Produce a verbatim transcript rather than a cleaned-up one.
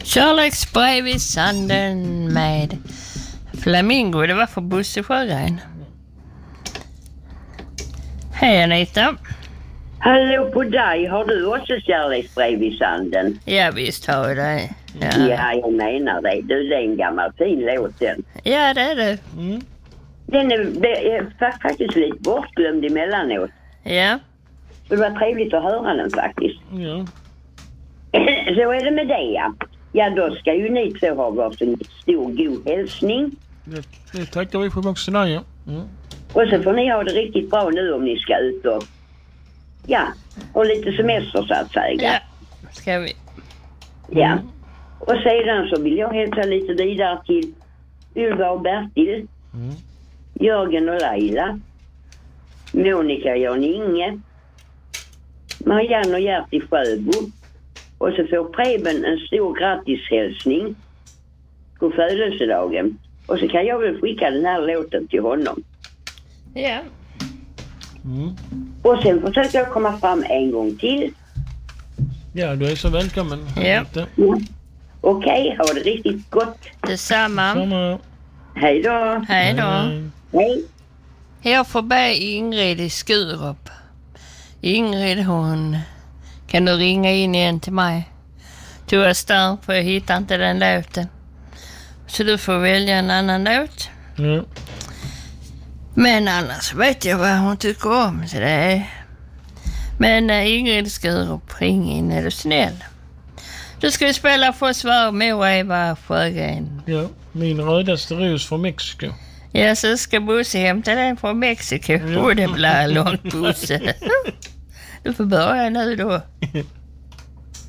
Kärleksbrev i sanden med Flamingo. Det var för Bosse Sjögren. Hej Anita. Hallå på dig. Har du också kärleksbrev i sanden? Ja visst har jag det. Ja. Ja, jag menar det. Du, det är en gammal fin låt den. Ja det är det. Mm. Den är, det är faktiskt lite bortglömd emellanåt. Ja. Det var trevligt att höra den faktiskt. Ja. Så är det med det, ja. Ja, då ska ju ni två ha varsin stor god hälsning. Det, det tackar vi för också där, ja. Mm. Och så får ni ha det riktigt bra nu om ni ska ut och, ja, och lite semester så att säga. Ja, ska vi. Ja. Mm. Och sedan så vill jag hälsa lite vidare till Ylva och Bertil, mm. Jörgen och Leila, Monica, Jan Inge, Marianne och Gert i Sjöbo. Och så får Preben en stor grattishälsning på födelsedagen. Och så kan jag väl skicka den här låten till honom. Ja. Mm. Och sen försöker jag komma fram en gång till. Ja, du är så välkommen. Ja. ja. Okej, okay, ha det riktigt gott. Detsamma. Detsamma. Hej då. Hej då. Hej. Hej. Jag får be Ingrid i Skurup. Ingrid, hon... Kan du ringa in igen till mig? Tog jag stör för jag hittar inte den låten. Så du får välja en annan låt. Ja. Men annars vet jag vad hon tycker om. Så det är... Men äh, Ingrid Skurup, ring in, är du snäll. Du ska spela för svar med Eva Sjögren. Ja, min rödaste ros från Mexiko. Ja, så ska Bosse hämta den från Mexiko. Ja. Och det blir långt, Bosse. Du får börja nu då.